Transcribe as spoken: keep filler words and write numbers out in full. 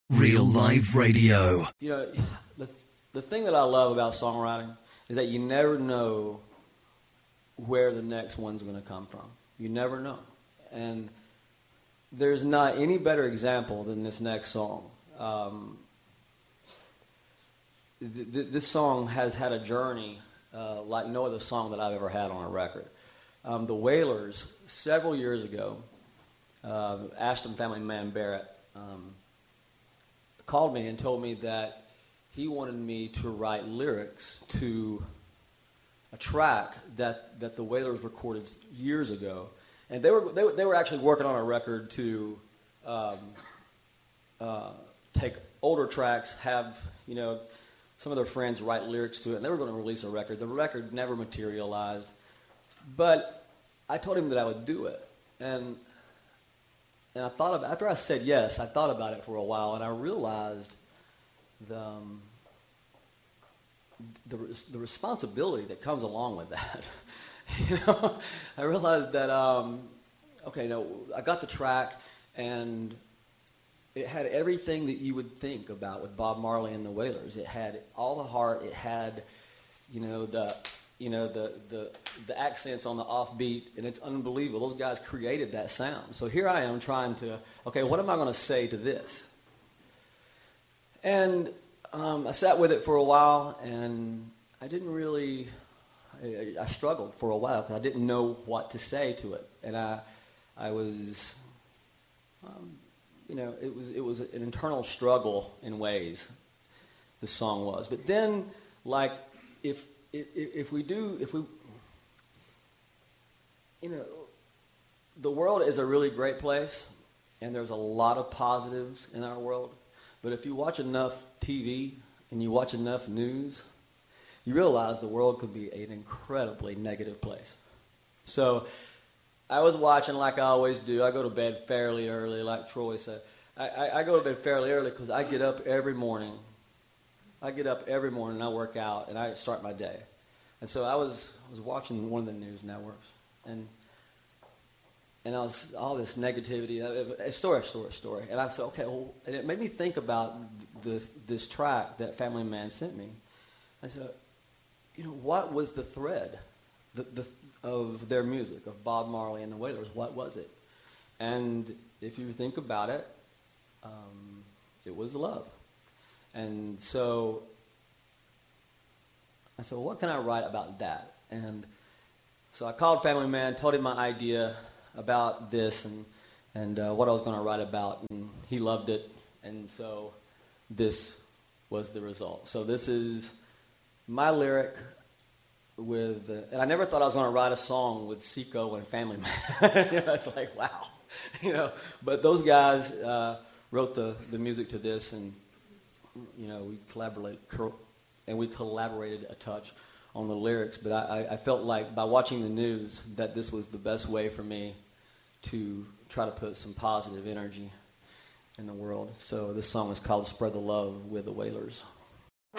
Real Live Radio. You know, the, the thing that I love about songwriting is that you never know where the next one's going to come from. You never know. And there's not any better example than this next song. Um, th- th- this song has had a journey uh, like no other song that I've ever had on a record. Um, the Wailers, several years ago, uh, Ashton family man Barrett, um, called me and told me that he wanted me to write lyrics to a track that, that the Wailers recorded years ago. And they were, they, they were actually working on a record to um, uh, take older tracks, have, you know, some of their friends write lyrics to it, and they were going to release a record. The record never materialized. But I told him that I would do it. And And I thought about, after I said yes, I thought about it for a while, and I realized the um, the, the responsibility that comes along with that. you know, I realized that um, okay, no, I got the track, and it had everything that you would think about with Bob Marley and the Wailers. It had all the heart. It had, you know, the you know the the the accents on the offbeat, and it's unbelievable. Those guys created that sound. So here I am trying to, okay, what am I going to say to this? And um, I sat with it for a while, and I didn't really, I, I struggled for a while because I didn't know what to say to it. And I, I was, um, you know, it was it was an internal struggle in ways, this song was. But then, like, if if, if we do, if we, you know, the world is a really great place, and there's a lot of positives in our world. But if you watch enough T V and you watch enough news, you realize the world could be an incredibly negative place. So I was watching like I always do. I go to bed fairly early, like Troy said. I, I, I go to bed fairly early because I get up every morning. I get up every morning and I work out and I start my day. And so I was I was watching one of the news networks, and and I was all this negativity, a story, story, story. And I said, okay, well, and it made me think about this this track that Family Man sent me. I said, you know, what was the thread the, the, of their music, of Bob Marley and the Wailers? What was it? And if you think about it, um, it was love. And so I said, well, what can I write about that? And so I called Family Man, told him my idea about this and and uh, what I was going to write about, and he loved it. And so this was the result. So this is my lyric with, uh, and I never thought I was going to write a song with Seco and Family Man. you know, it's like, wow. you know, but those guys uh, wrote the, the music to this, and you know, we collaborated, and we collaborated a touch on the lyrics. But I, I felt like by watching the news that this was the best way for me to try to put some positive energy in the world. So this song is called "Spread the Love" with the Wailers.